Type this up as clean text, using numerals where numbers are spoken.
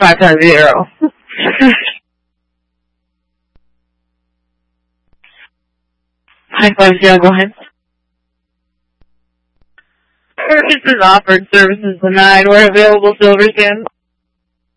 5 times 0. High 5 0, go ahead. Services offered, services denied. Where available, Silverston.